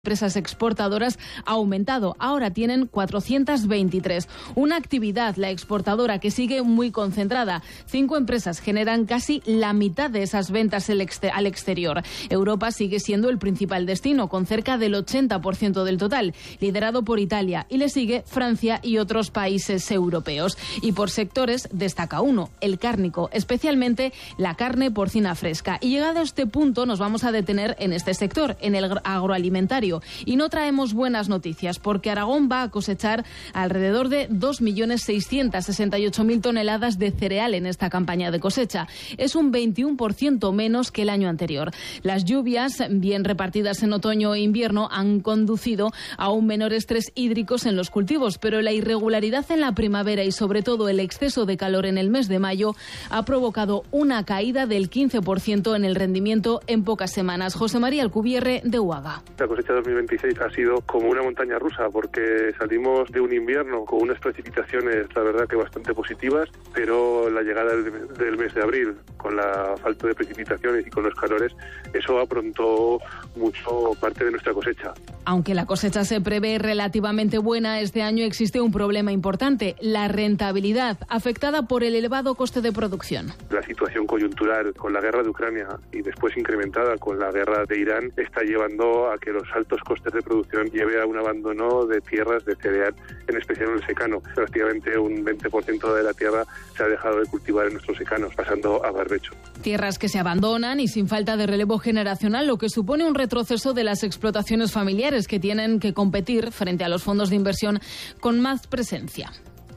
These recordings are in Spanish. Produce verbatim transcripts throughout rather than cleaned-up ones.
empresas exportadoras ha aumentado. Ahora tienen cuatrocientas veintitrés. Una actividad, la exportadora, que sigue muy concentrada. Cinco empresas generan casi la mitad de esas ventas al exterior. Europa sigue siendo el principal destino, con cerca del ochenta por ciento del total, liderado por Italia, y le sigue Francia y otros países europeos. Y por sectores destaca uno, el cárnico, especialmente la carne porcina fresca. Y llegado a este punto nos vamos a detener en este sector, en el agroalimentario. Y no traemos buenas noticias, porque Aragón va a cosechar alrededor de dos millones seiscientas sesenta y ocho mil toneladas de cereal en esta campaña de cosecha. Es un veintiuno por ciento menos que el año anterior. Las lluvias, bien repartidas en otoño e invierno, han conducido a un menor estrés hídrico en los cultivos, pero la irregularidad en la primavera y sobre todo el exceso de calor en el mes de mayo ha provocado una caída del quince por ciento en el rendimiento en pocas semanas. José María Alcubierre, de Uaga. La cosecha dos mil veintiséis ha sido como una montaña rusa, porque salimos de un invierno con unas precipitaciones, la verdad que bastante positivas, pero la llegada del mes de abril, con la falta de precipitaciones y con los calores, eso aprontó mucho parte de nuestra cosecha. Aunque la cosecha se prevé relativamente buena, este año existe un problema importante, la rentabilidad, afectada por el elevado coste de producción. La situación coyuntural con la guerra de Ucrania y después incrementada con la guerra de Irán está llevando a que los altos costes de producción lleve a un abandono de tierras de cereal, en especial en el secano. Prácticamente un veinte por ciento de la tierra se ha dejado de cultivar en nuestros secanos, pasando a barbecho. Tierras que se abandonan y sin falta de relevo generacional, lo que supone un retroceso de las explotaciones familiares, que tienen que competir frente a los fondos de inversión con más presencia.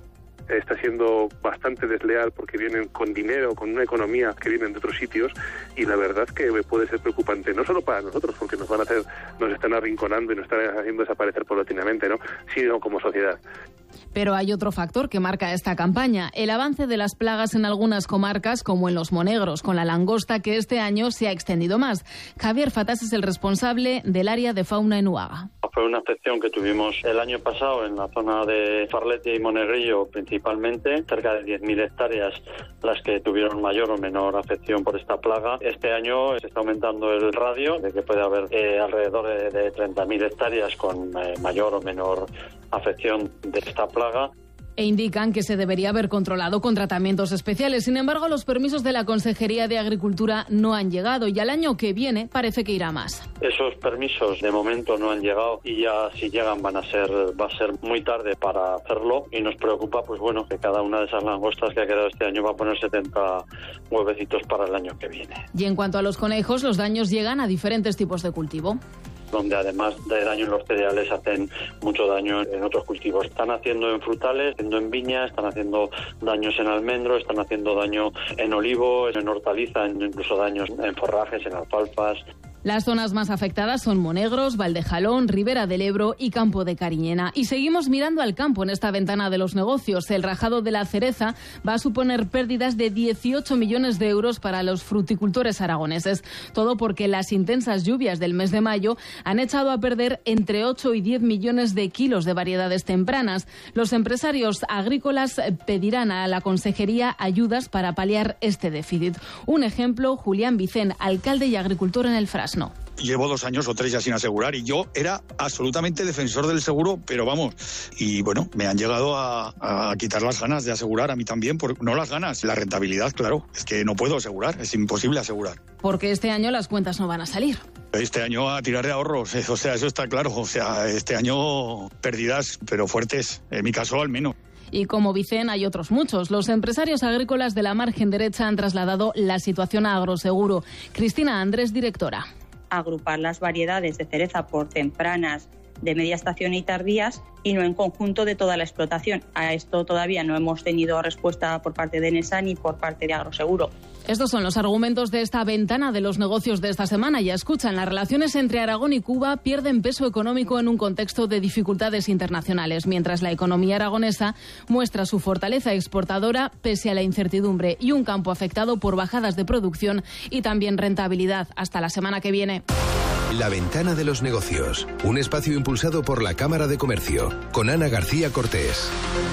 Está siendo bastante desleal porque vienen con dinero, con una economía que vienen de otros sitios, y la verdad que puede ser preocupante, no solo para nosotros, porque nos van a hacer, nos están arrinconando y nos están haciendo desaparecer paulatinamente, ¿no?, sino como sociedad. Pero hay otro factor que marca esta campaña, el avance de las plagas en algunas comarcas, como en los Monegros, con la langosta, que este año se ha extendido más. Javier Fatás es el responsable del área de fauna en Uaga. Fue una afección que tuvimos el año pasado en la zona de Farlete y Monegrillo principalmente, cerca de diez mil hectáreas las que tuvieron mayor o menor afección por esta plaga. Este año se está aumentando el radio, de que puede haber eh, alrededor de, de treinta mil hectáreas con eh, mayor o menor afección de esta plaga. E indican que se debería haber controlado con tratamientos especiales. Sin embargo, los permisos de la Consejería de Agricultura no han llegado y al año que viene parece que irá más. Esos permisos de momento no han llegado y ya si llegan van a ser va a ser muy tarde para hacerlo, y nos preocupa pues bueno que cada una de esas langostas que ha quedado este año va a poner setenta huevecitos para el año que viene. Y en cuanto a los conejos, los daños llegan a diferentes tipos de cultivo, donde además de daño en los cereales hacen mucho daño en otros cultivos. Están haciendo en frutales, haciendo en viña, están haciendo daños en almendro, están haciendo daño en olivo, en hortaliza, incluso daños en forrajes, en alfalfas. Las zonas más afectadas son Monegros, Valdejalón, Ribera del Ebro y Campo de Cariñena. Y seguimos mirando al campo en esta ventana de los negocios. El rajado de la cereza va a suponer pérdidas de dieciocho millones de euros para los fruticultores aragoneses. Todo porque las intensas lluvias del mes de mayo han echado a perder entre ocho y diez millones de kilos de variedades tempranas. Los empresarios agrícolas pedirán a la Consejería ayudas para paliar este déficit. Un ejemplo, Julián Vicén, alcalde y agricultor en el Frasno. No. Llevo dos años o tres ya sin asegurar y yo era absolutamente defensor del seguro, pero vamos, y bueno, me han llegado a, a quitar las ganas de asegurar, a mí también, por, no las ganas, la rentabilidad, claro, es que no puedo asegurar, es imposible asegurar. Porque este año las cuentas no van a salir. Este año a tirar de ahorros, o sea, eso está claro, o sea, este año pérdidas, pero fuertes, en mi caso al menos. Y como Vicén hay otros muchos. Los empresarios agrícolas de la margen derecha han trasladado la situación a Agroseguro. Cristina Andrés, directora. Agrupar las variedades de cereza por tempranas, de media estación y tardías, y no en conjunto de toda la explotación. A esto todavía no hemos tenido respuesta por parte de Enesa ni por parte de Agroseguro. Estos son los argumentos de esta ventana de los negocios de esta semana. Ya escuchan, las relaciones entre Aragón y Cuba pierden peso económico en un contexto de dificultades internacionales, mientras la economía aragonesa muestra su fortaleza exportadora pese a la incertidumbre y un campo afectado por bajadas de producción y también rentabilidad. Hasta la semana que viene. La ventana de los negocios, un espacio impulsado por la Cámara de Comercio, con Ana García Cortés.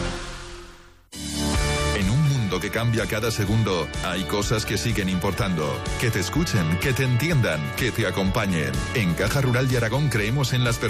En un mundo que cambia cada segundo, hay cosas que siguen importando. Que te escuchen, que te entiendan, que te acompañen. En Caja Rural de Aragón creemos en las personas.